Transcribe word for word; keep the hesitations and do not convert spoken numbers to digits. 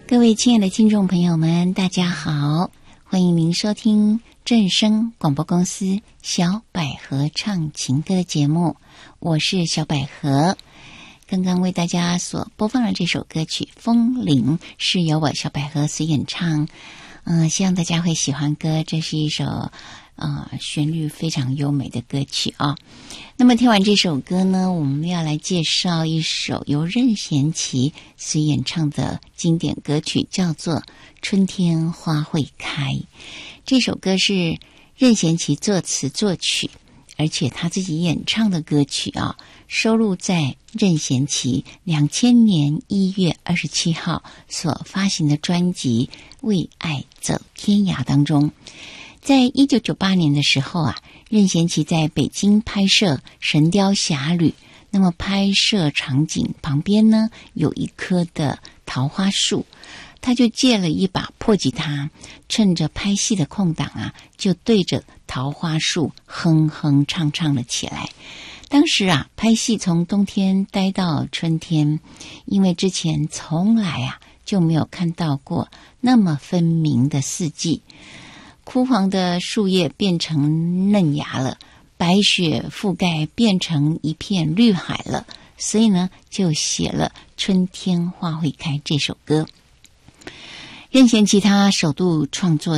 各位亲爱的听众朋友们，大家好，欢迎您收听正声广播公司小百合唱情歌的节目，我是小百合。刚刚为大家所播放的这首歌曲《风铃》是由我小百合所演唱，嗯、呃，希望大家会喜欢歌。这是一首呃旋律非常优美的歌曲啊。那么听完这首歌呢，我们要来介绍一首由任贤齐所演唱的经典歌曲，叫做《春天花会开》。这首歌是任贤齐作词作曲，而且他自己演唱的歌曲啊，收录在任贤齐两千年一月二十七号所发行的专辑《为爱走天涯》当中。在一九九八年的时候啊，任贤齐在北京拍摄《神雕侠侣》，那么拍摄场景旁边呢有一棵的桃花树，他就借了一把破吉他，趁着拍戏的空档啊，就对着桃花树哼哼唱唱了起来。当时啊，拍戏从冬天待到春天，因为之前从来啊就没有看到过那么分明的四季。枯黄的树叶变成嫩芽了，白雪覆盖变成一片绿海了，所以呢就写了《春天花会开》这首歌。任贤齐他首度创作